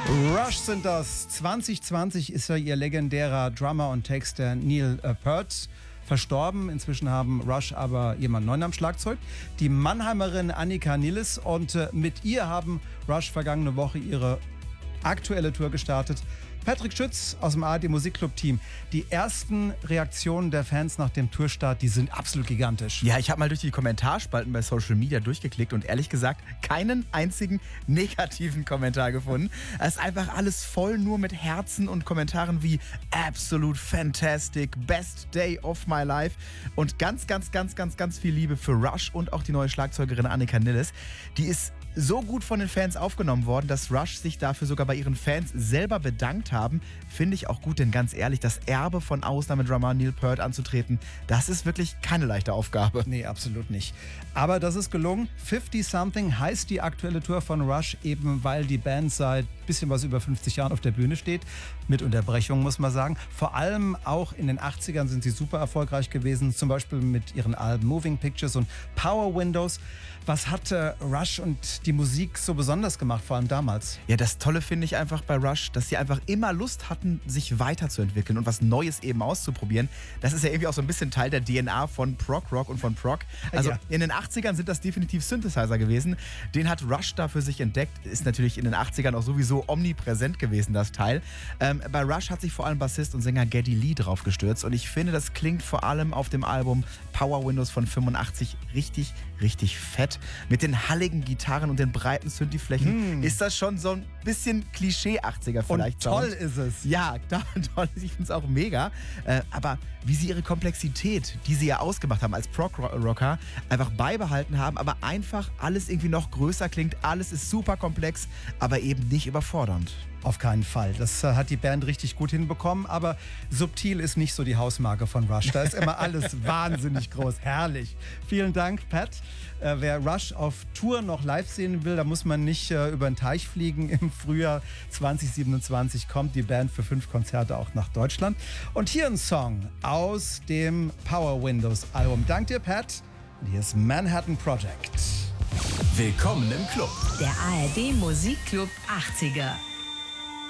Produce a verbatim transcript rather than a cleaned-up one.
Rush sind das. zwanzig zwanzig ist ja ihr legendärer Drummer und Texter Neil äh, Peart verstorben. Inzwischen haben Rush aber jemand neuen am Schlagzeug. Die Mannheimerin Annika Nilles. Und äh, mit ihr haben Rush vergangene Woche ihre aktuelle Tour gestartet. Patrick Schütz aus dem A R D Musikclub-Team. Die ersten Reaktionen der Fans nach dem Tourstart, die sind absolut gigantisch. Ja, ich habe mal durch die Kommentarspalten bei Social Media durchgeklickt und ehrlich gesagt keinen einzigen negativen Kommentar gefunden. Es ist einfach alles voll nur mit Herzen und Kommentaren wie absolute fantastic, best day of my life und ganz, ganz, ganz, ganz, ganz viel Liebe für Rush und auch die neue Schlagzeugerin Annika Nilles. Die ist so gut von den Fans aufgenommen worden, dass Rush sich dafür sogar bei ihren Fans selber bedankt haben. Finde ich auch gut, denn ganz ehrlich, das Erbe von Ausnahmedrummer Neil Peart anzutreten, das ist wirklich keine leichte Aufgabe. Nee, absolut nicht. Aber das ist gelungen. fünfzig Something heißt die aktuelle Tour von Rush, eben weil die Band seit bisschen was über fünfzig Jahren auf der Bühne steht. Mit Unterbrechungen, muss man sagen. Vor allem auch in den achtzigern sind sie super erfolgreich gewesen. Zum Beispiel mit ihren Alben Moving Pictures und Power Windows. Was hat äh, Rush und die Musik so besonders gemacht, vor allem damals? Ja, das Tolle finde ich einfach bei Rush, dass sie einfach immer Lust hatten, sich weiterzuentwickeln und was Neues eben auszuprobieren. Das ist ja irgendwie auch so ein bisschen Teil der D N A von Prog Rock und von Prog. Also ja. In den achtzigern sind das definitiv Synthesizer gewesen. Den hat Rush da für sich entdeckt. Ist natürlich in den achtzigern auch sowieso omnipräsent gewesen, das Teil. Ähm, bei Rush hat sich vor allem Bassist und Sänger Geddy Lee drauf gestürzt und ich finde, das klingt vor allem auf dem Album Power Windows von fünfundachtzig richtig, richtig fett. Mit den halligen Gitarren und den breiten Synthi-Flächen mm. ist das schon so ein bisschen Klischee achtziger vielleicht. Und toll Sound. ist es. Ja, toll. Ich finde es auch mega. Äh, aber wie sie ihre Komplexität, die sie ja ausgemacht haben als Prog-Rocker, einfach beibehalten haben, aber einfach alles irgendwie noch größer klingt. Alles ist super komplex, aber eben nicht überfordernd. Auf keinen Fall. Das äh, hat die Band richtig gut hinbekommen, aber subtil ist nicht so die Hausmarke von Rush. Da ist immer alles wahnsinnig groß. Herrlich. Vielen Dank, Pat. Äh, wer Rush auf Tour noch live sehen will, da muss man nicht äh, über den Teich fliegen. Im Frühjahr zwanzig siebenundzwanzig kommt die Band für fünf Konzerte auch nach Deutschland. Und hier ein Song aus dem Power Windows Album. Dank dir, Pat. Und hier ist Manhattan Project. Willkommen im Club. Der A R D Musikclub achtziger.